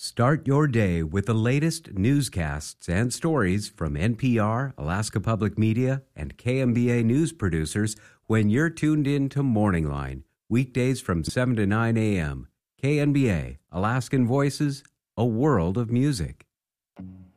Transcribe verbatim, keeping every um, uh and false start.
Start your day with the latest newscasts and stories from N P R, Alaska Public Media, and K M B A news producers when you're tuned in to Morning Line, weekdays from seven to nine a.m. K M B A, Alaskan Voices, a world of music.